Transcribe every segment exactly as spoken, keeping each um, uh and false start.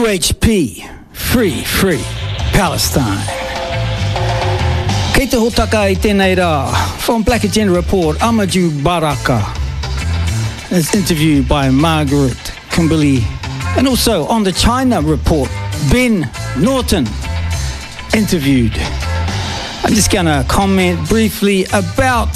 H P, free, free, Palestine. Kei te hotaka I tēnei rā. From Black Agenda Report, Amadou Baraka. It's interviewed by Margaret Kimberly. And also on the China Report, Ben Norton, interviewed. I'm just going to comment briefly about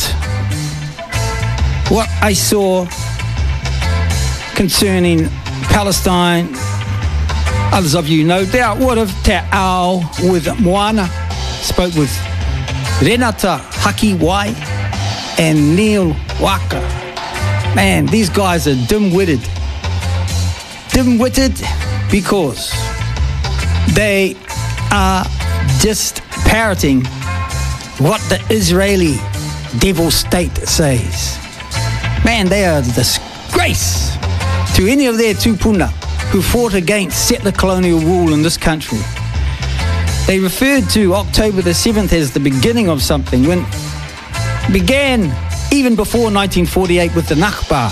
what I saw concerning Palestine. Others of you no doubt would have te ao with Moana. Spoke with Renata Hakiwai and Neil Waka. Man, these guys are dim-witted. Dim-witted because they are just parroting what the Israeli devil state says. Man, they are a disgrace to any of their tupuna who fought against settler colonial rule in this country. They referred to October the seventh as the beginning of something, when it began even before nineteen forty-eight with the Nakba.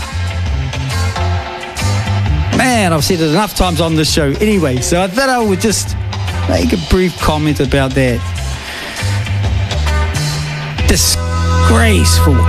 Man, I've said it enough times on this show anyway, so I thought I would just make a brief comment about that. Disgraceful.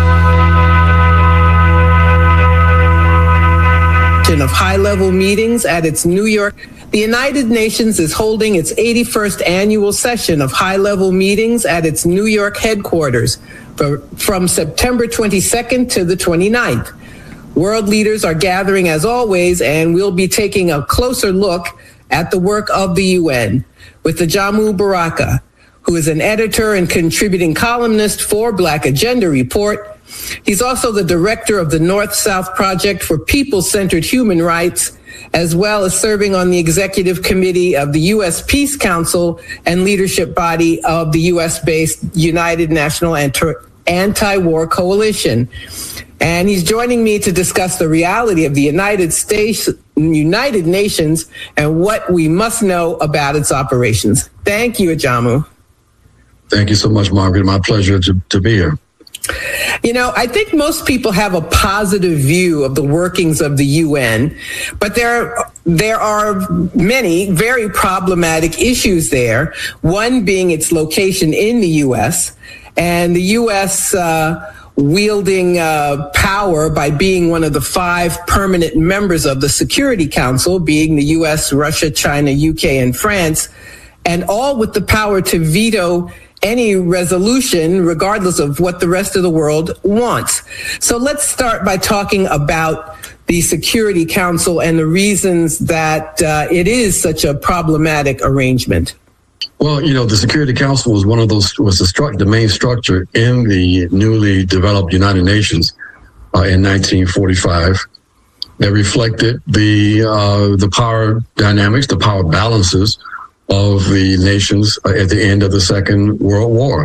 Of high-level meetings at its New York. The United Nations is holding its eighty-first annual session of high-level meetings at its New York headquarters for, from September twenty-second to the twenty-ninth. World leaders are gathering as always, and we'll be taking a closer look at the work of the U N with the Jamu Baraka, who is an editor and contributing columnist for Black Agenda Report. He's also the director of the North-South Project for People-Centered Human Rights, as well as serving on the executive committee of the U S Peace Council and leadership body of the U S-based United National Anti-War Coalition. And he's joining me to discuss the reality of the United States, United Nations, and what we must know about its operations. Thank you, Ajamu. Thank you so much, Margaret. My pleasure to, to be here. You know, I think most people have a positive view of the workings of the U N, but there, there are many very problematic issues there, one being its location in the U S and the U S uh, wielding uh, power by being one of the five permanent members of the Security Council, being the U S, Russia, China, U K, and France, and all with the power to veto any resolution, regardless of what the rest of the world wants. So let's start by talking about the Security Council and the reasons that uh, it is such a problematic arrangement. Well, you know, the Security Council was one of those, was the, stru- the main structure in the newly developed United Nations uh, in nineteen forty-five that reflected the uh, the power dynamics, the power balances of the nations at the end of the Second World War.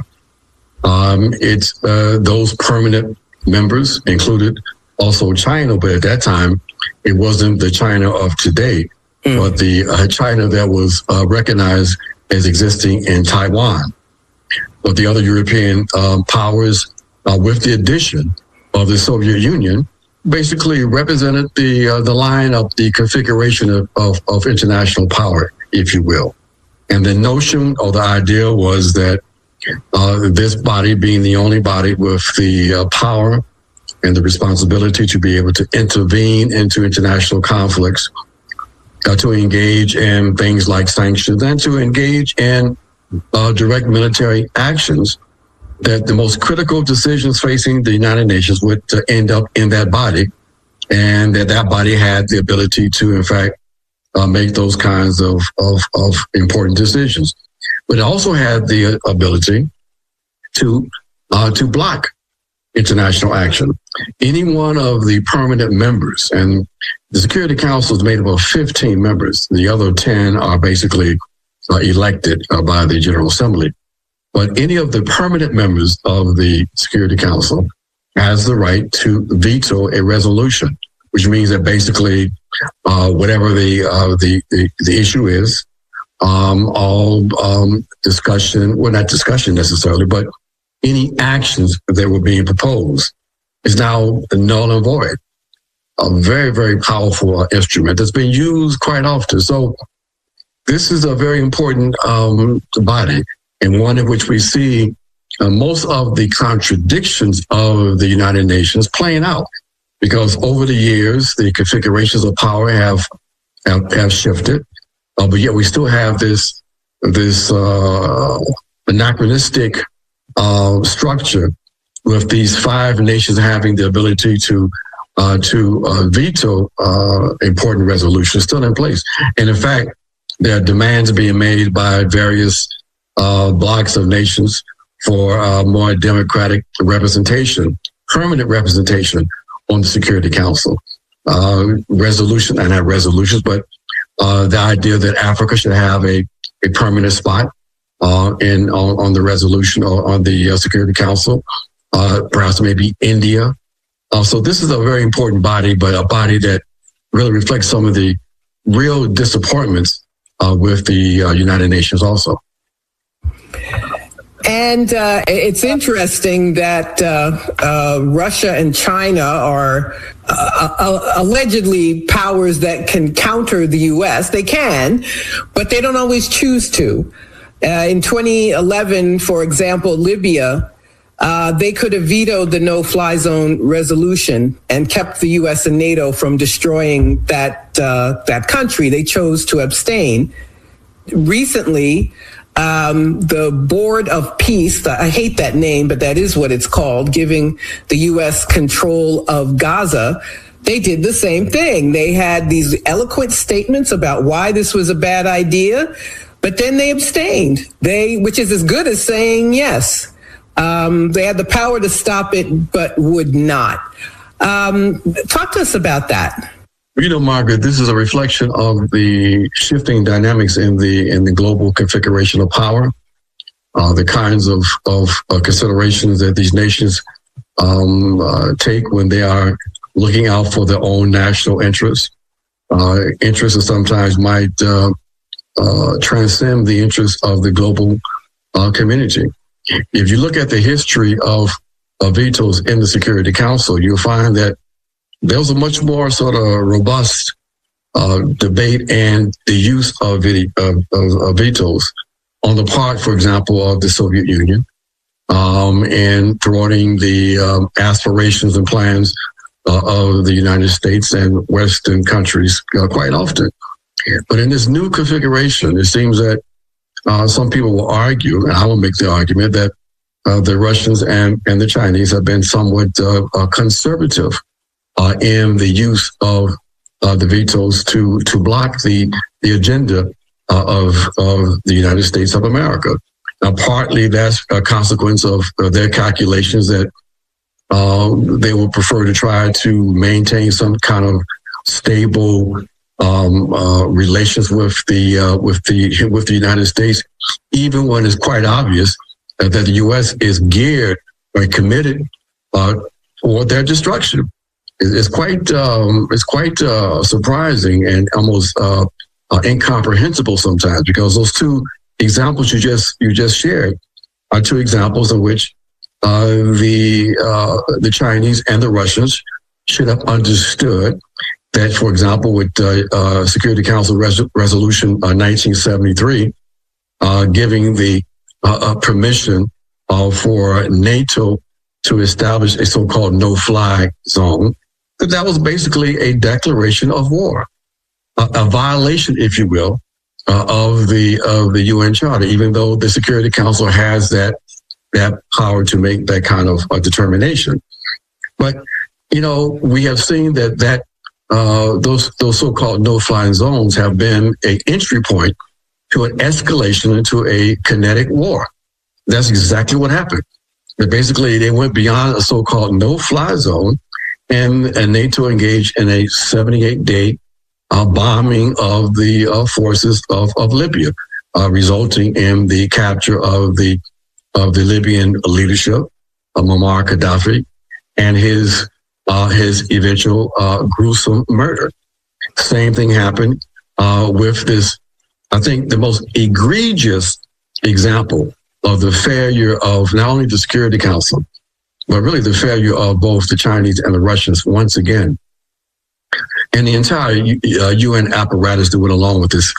Um, it's uh, those permanent members included also China, but at that time, it wasn't the China of today, mm. but the uh, China that was uh, recognized as existing in Taiwan. But the other European um, powers, uh, with the addition of the Soviet Union, basically represented the uh, the line of the configuration of, of, of international power, if you will. And the notion or the idea was that uh, this body, being the only body with the uh, power and the responsibility to be able to intervene into international conflicts, uh, to engage in things like sanctions, and to engage in uh, direct military actions, that the most critical decisions facing the United Nations would uh, end up in that body, and that that body had the ability to, in fact, Uh, make those kinds of, of, of important decisions. But it also had the ability to uh, to block international action. Any one of the permanent members, and the Security Council is made up of fifteen members. The other ten are basically uh, elected uh, by the General Assembly. But any of the permanent members of the Security Council has the right to veto a resolution, which means that basically Uh, whatever the, uh, the the the issue is, um, all um, discussion, well, not discussion necessarily, but any actions that were being proposed is now null and void. A very, very powerful uh, instrument that's been used quite often. So this is a very important um, body, and one in which we see uh, most of the contradictions of the United Nations playing out, because over the years, the configurations of power have have, have shifted, uh, but yet we still have this this uh, anachronistic uh, structure with these five nations having the ability to uh, to uh, veto uh, important resolutions still in place. And in fact, there are demands being made by various uh, blocks of nations for uh, more democratic representation, permanent representation on the Security Council. Uh, resolution, and not resolutions, but uh, the idea that Africa should have a, a permanent spot uh, in on, on the resolution or on the uh, Security Council. Uh, perhaps maybe India. Uh, so this is a very important body, but a body that really reflects some of the real disappointments uh, with the uh, United Nations also. And uh, it's interesting that uh, uh, Russia and China are uh, uh, allegedly powers that can counter the U S. They can, but they don't always choose to. Uh, in twenty eleven, for example, Libya, uh, they could have vetoed the no-fly zone resolution and kept the U S and NATO from destroying that uh, that country. They chose to abstain. Recently, Um, the Board of Peace, I hate that name, but that is what it's called, giving the U S control of Gaza, they did the same thing. They had these eloquent statements about why this was a bad idea, but then they abstained, They, which is as good as saying yes. Um, they had the power to stop it, but would not. Um, talk to us about that. You know, Margaret, this is a reflection of the shifting dynamics in the in the global configuration of power, uh, the kinds of of uh, considerations that these nations um, uh, take when they are looking out for their own national interests. Uh, interests that sometimes might uh, uh, transcend the interests of the global uh, community. If you look at the history of, of vetoes in the Security Council, you'll find that there was a much more sort of robust uh, debate and the use of, it, of, of, of vetoes on the part, for example, of the Soviet Union, um, and thwarting the um, aspirations and plans uh, of the United States and Western countries uh, quite often. But in this new configuration, it seems that uh, some people will argue, and I will make the argument, that uh, the Russians and, and the Chinese have been somewhat uh, uh, conservative Uh, in the use of uh, the vetoes to to block the the agenda uh, of of the United States of America. Now, partly that's a consequence of uh, their calculations that uh, they would prefer to try to maintain some kind of stable um, uh, relations with the uh, with the with the United States, even when it's quite obvious uh, that the U S is geared or committed uh, for their destruction. It's quite um, it's quite uh, surprising and almost uh, uh, incomprehensible sometimes, because those two examples you just you just shared are two examples in which uh, the uh, the Chinese and the Russians should have understood that, for example, with uh, uh, Security Council Res- Resolution uh, nineteen seventy-three, uh, giving the uh, uh, permission uh, for NATO to establish a so-called no-fly zone, that that was basically a declaration of war, a, a violation, if you will, uh, of the of the U N Charter, even though the Security Council has that that power to make that kind of uh, determination. But, you know, we have seen that that uh, those those so-called no-fly zones have been an entry point to an escalation into a kinetic war. That's exactly what happened. That basically they went beyond a so-called no-fly zone, and, and NATO engaged in a seventy-eight day uh, bombing of the uh, forces of, of Libya, uh, resulting in the capture of the of the Libyan leadership, uh, Muammar Gaddafi, and his uh, his eventual uh, gruesome murder. Same thing happened uh, with this, I think, the most egregious example of the failure of not only the Security Council, but really the failure of both the Chinese and the Russians once again. And the entire uh, U N apparatus that went along with this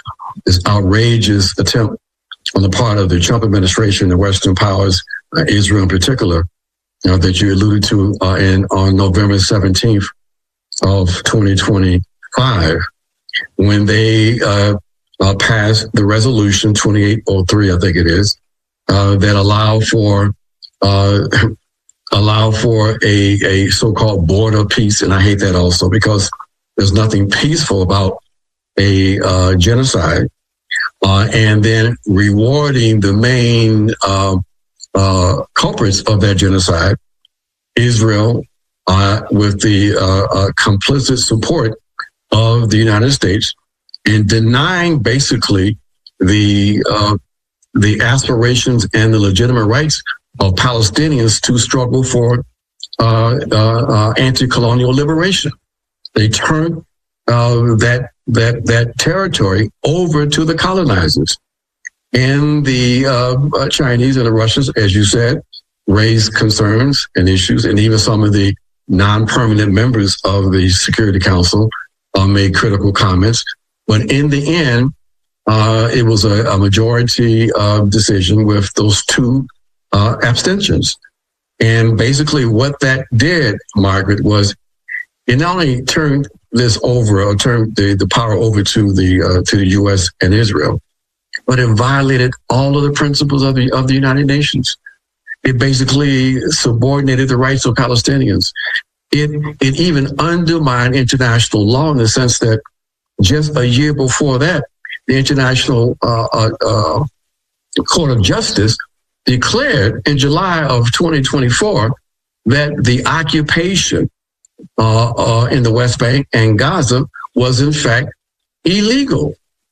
this outrageous attempt on the part of the Trump administration, the Western powers, uh, Israel in particular, you know, that you alluded to uh, in on November seventeenth of twenty twenty-five, when they uh, uh, passed the resolution twenty-eight oh three, I think it is, uh, that allow for uh, allow for a, a so-called border peace. And I hate that also, because there's nothing peaceful about a uh, genocide, uh, and then rewarding the main uh, uh, culprits of that genocide, Israel, uh, with the uh, uh, complicit support of the United States, in denying basically the uh, the aspirations and the legitimate rights of Palestinians to struggle for uh, uh, uh, anti-colonial liberation. They turned uh, that that that territory over to the colonizers, and the uh, uh, Chinese and the Russians, as you said, raised concerns and issues, and even some of the non-permanent members of the Security Council uh, made critical comments. But in the end, uh, it was a, a majority uh, decision with those two uh, abstentions. And basically what that did, Margaret, was it not only turned this over, or turned the, the power over to the uh, to the U S and Israel, but it violated all of the principles of the of the United Nations. It basically subordinated the rights of Palestinians. It it even undermined international law, in the sense that just a year before that, the International uh, uh, uh, Court of Justice declared in July of twenty twenty-four that the occupation uh, uh, in the West Bank and Gaza was in fact illegal,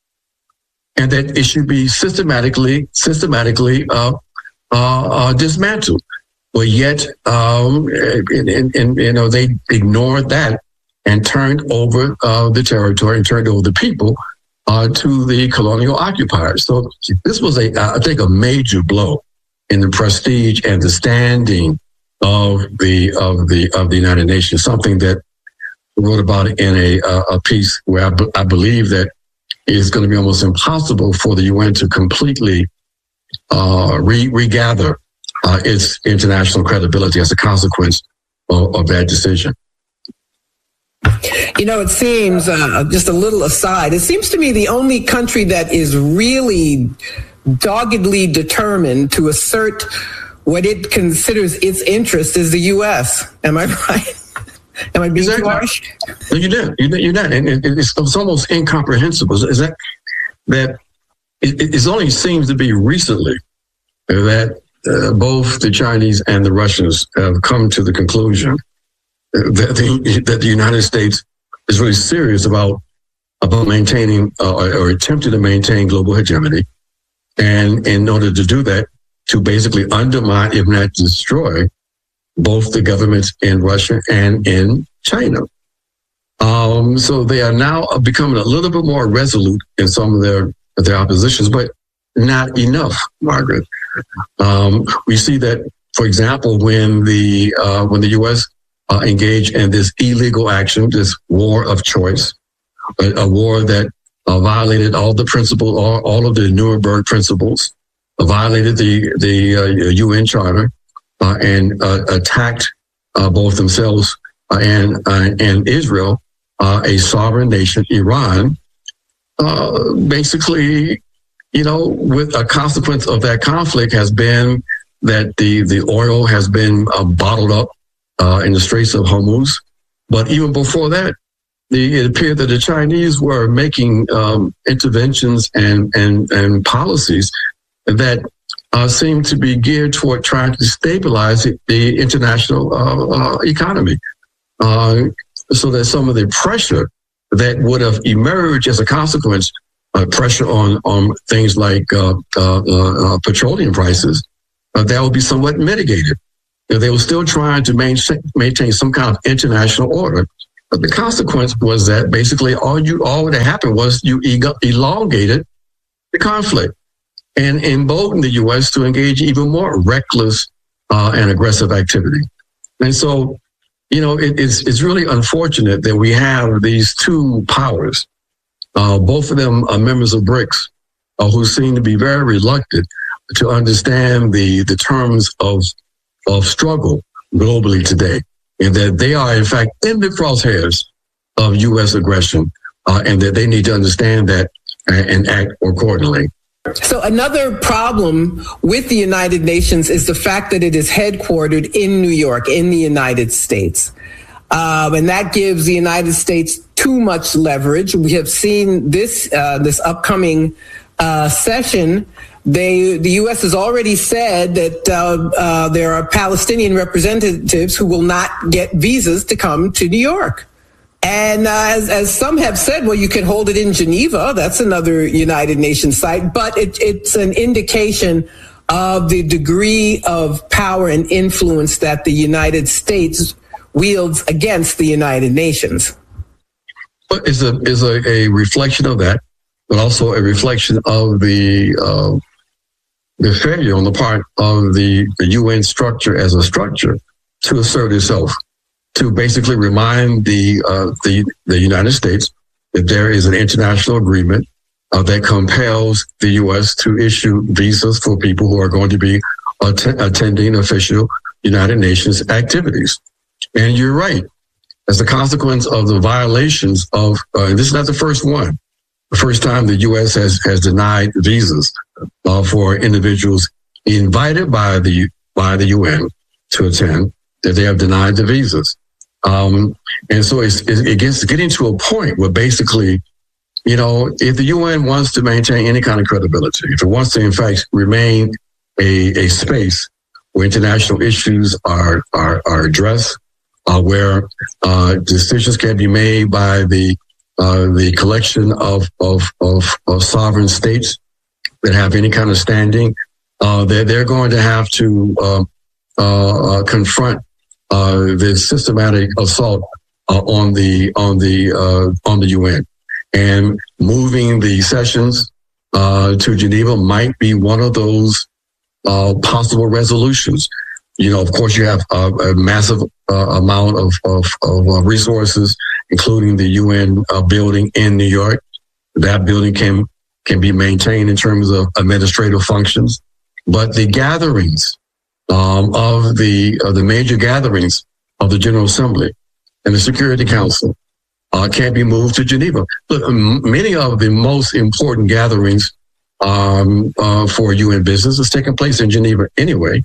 and that it should be systematically systematically uh, uh, uh, dismantled. But yet, um, and, and, and, you know, they ignored that and turned over uh, the territory and turned over the people uh, to the colonial occupiers. So this was a, I think, a major blow in the prestige and the standing of the of the of the United Nations. Something that I wrote about in a a piece where I, b- I believe that it is going to be almost impossible for the U N to completely uh, re- regather uh, its international credibility as a consequence of, of that decision. You know, it seems, uh, just a little aside, it seems to me the only country that is really doggedly determined to assert what it considers its interest is the U S. Am I right? Am I being exactly. harsh? No, you did. You did. You did. And it's, it's almost incomprehensible. Is that that it, it only seems to be recently that uh, both the Chinese and the Russians have come to the conclusion that the, that the United States is really serious about about maintaining uh, or, or attempting to maintain global hegemony, and in order to do that, to basically undermine, if not destroy, both the governments in Russia and in China. Um, so they are now becoming a little bit more resolute in some of their their oppositions, but not enough, Margaret. Um, we see that, for example, when the uh, when the U S Uh, engage in this illegal action, this war of choice, a, a war that uh, violated all the principles, all, all of the Nuremberg principles, uh, violated the the uh, U N Charter, uh, and uh, attacked uh, both themselves uh, and uh, and Israel, uh, a sovereign nation, Iran. Uh, basically, you know, with a consequence of that conflict has been that the the oil has been uh, bottled up Uh, in the Straits of Hormuz. But even before that, the, it appeared that the Chinese were making um, interventions and, and, and policies that uh, seemed to be geared toward trying to stabilize the international uh, uh, economy. Uh, so that some of the pressure that would have emerged as a consequence, uh, pressure on, on things like uh, uh, uh, petroleum prices, uh, that would be somewhat mitigated. They were still trying to maintain, maintain some kind of international order. But the consequence was that basically all you all that happened was you elongated the conflict and emboldened the U S to engage even more reckless uh, and aggressive activity. And so, you know, it, it's it's really unfortunate that we have these two powers Uh, both of them are members of BRICS, uh, who seem to be very reluctant to understand the, the terms of, of struggle globally today, and that they are, in fact, in the crosshairs of U S aggression, uh, and that they need to understand that and, and act accordingly. So another problem with the United Nations is the fact that it is headquartered in New York, in the United States. Um, and that gives the United States too much leverage. We have seen this, uh, this upcoming uh, session. They, the U S has already said that uh, uh, there are Palestinian representatives who will not get visas to come to New York. And uh, as, as some have said, well, you can hold it in Geneva. That's another United Nations site. But it, it's an indication of the degree of power and influence that the United States wields against the United Nations. But is a is a, a reflection of that, but also a reflection of the uh, the failure on the part of the, the U N structure as a structure to assert itself, to basically remind the uh, the the United States that there is an international agreement uh, that compels the U S to issue visas for people who are going to be att- attending official United Nations activities. And you're right. As a consequence of the violations of, uh, and this is not the first one, the first time the U S has, has denied visas uh, for individuals invited by the by the U N to attend, that they have denied the visas. Um, and so it's, it gets getting to a point where basically, you know, if the U N wants to maintain any kind of credibility, if it wants to, in fact, remain a, a space where international issues are, are, are addressed, Uh, where uh, decisions can be made by the uh, the collection of, of of of sovereign states that have any kind of standing, uh, they're they're going to have to uh, uh, uh, confront uh, the systematic assault uh, on the on the uh, on the U N, and moving the sessions uh, to Geneva might be one of those uh, possible resolutions. You know, of course, you have a, a massive uh, amount of, of, of uh, resources, including the U N uh, building in New York. That building can can be maintained in terms of administrative functions, but the gatherings um, of the of the major gatherings of the General Assembly and the Security Council uh, can't be moved to Geneva. Look, many of the most important gatherings um, uh, for U N business is taking place in Geneva anyway.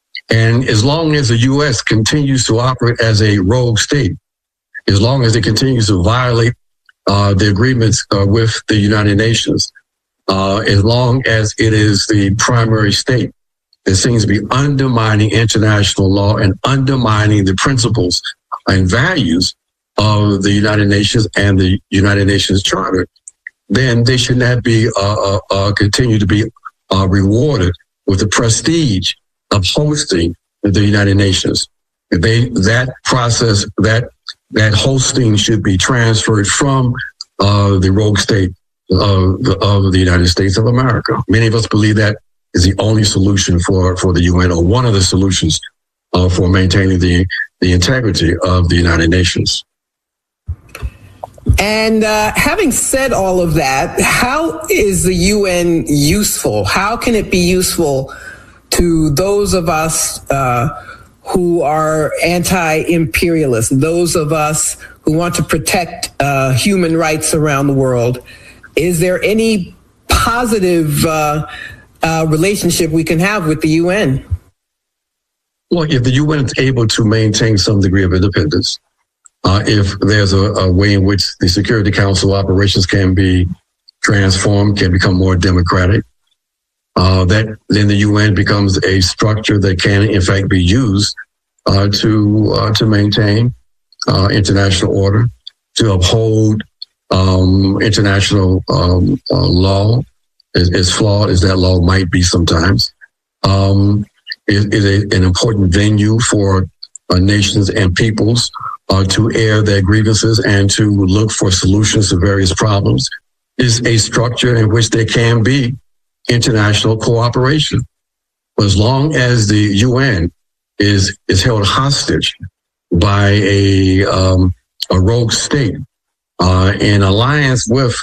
And as long as the U S continues to operate as a rogue state, as long as it continues to violate uh, the agreements uh, with the United Nations, uh, as long as it is the primary state that seems to be undermining international law and undermining the principles and values of the United Nations and the United Nations Charter, then they should not be uh, uh, uh, continue to be uh, rewarded with the prestige of hosting the United Nations. They, that process, that that hosting should be transferred from uh, the rogue state of the, of the United States of America. Many of us believe that is the only solution for, for the U N, or one of the solutions uh, for maintaining the, the integrity of the United Nations. And uh, having said all of that, how is the U N useful? How can it be useful to those of us uh, who are anti-imperialist, those of us who want to protect uh, human rights around the world? Is there any positive uh, uh, relationship we can have with the U N? Well, if the U N is able to maintain some degree of independence, uh, if there's a, a way in which the Security Council operations can be transformed, can become more democratic, Uh, that then the U N becomes a structure that can, in fact, be used uh, to uh, to maintain uh, international order, to uphold um, international um, uh, law, as, as flawed as that law might be sometimes. Um, it is an important venue for uh, nations and peoples uh, to air their grievances and to look for solutions to various problems. Is a structure in which there can be international cooperation. But as long as the U N is is held hostage by a um, a rogue state uh, in alliance with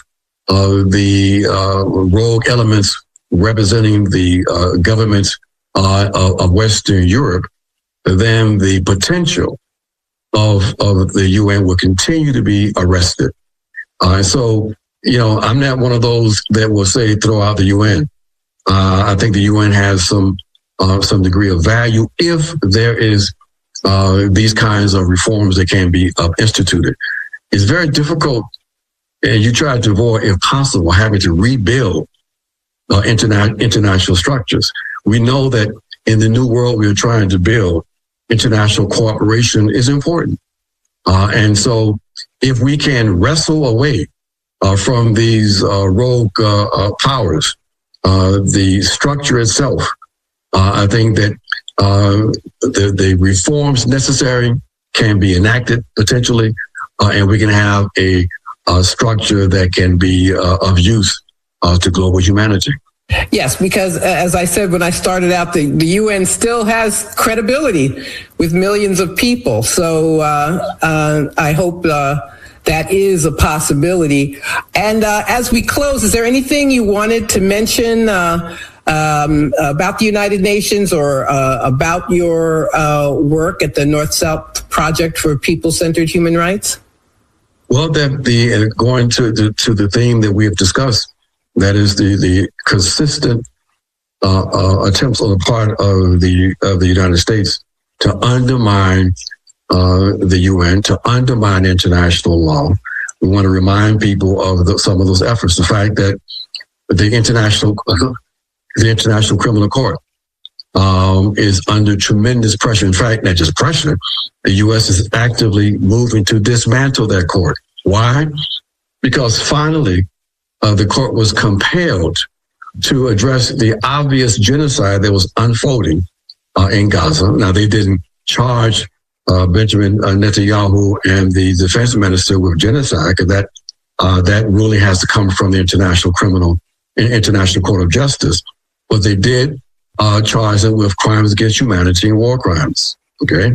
uh, the uh, rogue elements representing the uh, governments uh, of Western Europe, then the potential of, of the U N will continue to be arrested. Uh, so, you know, I'm not one of those that will say throw out the U N. Uh, I think the U N has some uh, some degree of value if there is uh, these kinds of reforms that can be uh, instituted. It's very difficult, and you try to avoid, if possible, having to rebuild uh, interna- international structures. We know that in the new world we're trying to build, international cooperation is important. Uh, and so if we can wrestle away uh, from these uh, rogue uh, uh, powers, uh, the structure itself, uh, I think that uh, the, the reforms necessary can be enacted potentially, uh, and we can have a, a structure that can be uh, of use uh, to global humanity. Yes, because uh, as I said when I started out, the, the U N still has credibility with millions of people. So uh, uh, I hope uh, that is a possibility. And uh, as we close, is there anything you wanted to mention uh, um, about the United Nations or uh, about your uh, work at the North-South Project for People-Centered Human Rights? Well, that the uh, going to the, to the theme that we have discussed, that is the, the consistent uh, uh, attempts on the part of the of the United States to undermine uh, the U N, to undermine international law. We want to remind people of the, some of those efforts. The fact that the international uh, the International Criminal Court um, is under tremendous pressure. In fact, not just pressure, the U S is actively moving to dismantle that court. Why? Because finally, Uh, the court was compelled to address the obvious genocide that was unfolding uh, in Gaza. Now, they didn't charge uh, Benjamin uh, Netanyahu and the defense minister with genocide, because that uh, that really has to come from the International Criminal International Court of Justice. But they did uh, charge them with crimes against humanity and war crimes. Okay,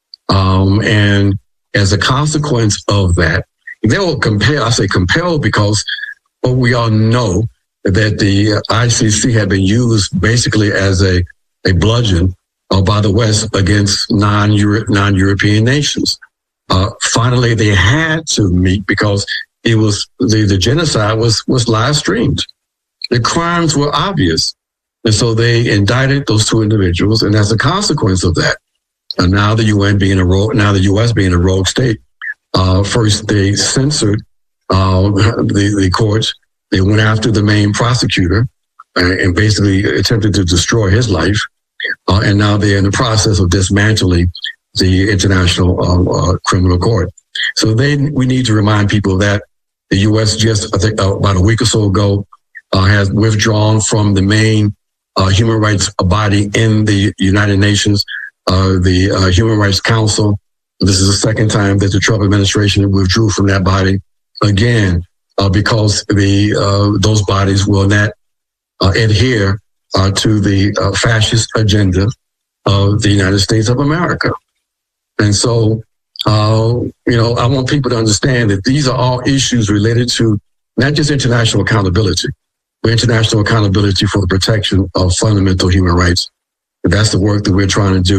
um, and as a consequence of that, they were compelled. I say compelled because But we all know that the I C C had been used basically as a, a bludgeon uh, by the West against non-Euro- non-European nations. Uh, finally, they had to meet because it was the, the genocide was, was live streamed. The crimes were obvious. And so they indicted those two individuals. And as a consequence of that, and now the U N being a rogue, now the U S being a rogue state, uh, first they censored Uh, the, the courts. They went after the main prosecutor uh, and basically attempted to destroy his life. Uh, and now they're in the process of dismantling the International uh, uh, Criminal Court. So they, we need to remind people that the U S just, I think, uh, about a week or so ago, uh, has withdrawn from the main uh, human rights body in the United Nations, uh, the uh, Human Rights Council. This is the second time that the Trump administration withdrew from that body. Again, uh, because the uh, those bodies will not uh, adhere uh, to the uh, fascist agenda of the United States of America. And so, uh, you know, I want people to understand that these are all issues related to not just international accountability, but international accountability for the protection of fundamental human rights. And that's the work that we're trying to do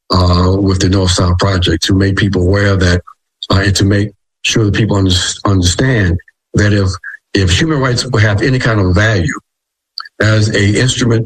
uh, with the North-South Project, to make people aware of that uh, and to make sure that people understand that if if human rights will have any kind of value as a instrument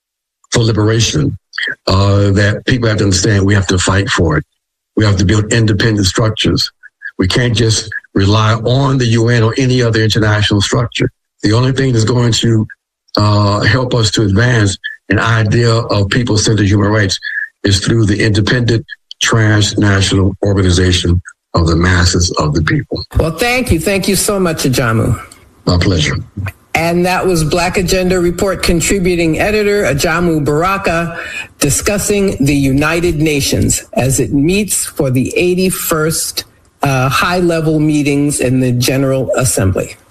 for liberation, uh, that people have to understand we have to fight for it. We have to build independent structures. We can't just rely on the U N or any other international structure. The only thing that's going to uh, help us to advance an idea of people-centered human rights is through the independent transnational organization of the masses of the people. Well, thank you. Thank you so much, Ajamu. My pleasure. And that was Black Agenda Report contributing editor Ajamu Baraka discussing the United Nations as it meets for the eighty-first uh, high-level meetings in the General Assembly.